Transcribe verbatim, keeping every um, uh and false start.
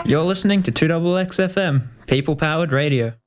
You're listening to two X X F M, people-powered radio.